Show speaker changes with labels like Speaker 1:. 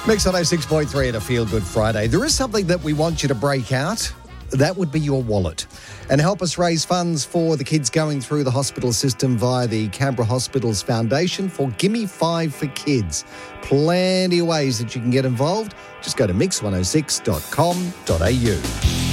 Speaker 1: Mix 106.3 at a Feel Good Friday. There is something that we want you to break out. That would be your wallet. And help us raise funds for the kids going through the hospital system via the Canberra Hospitals Foundation for Gimme 5 for Kids. Plenty of ways that you can get involved. Just go to mix106.com.au.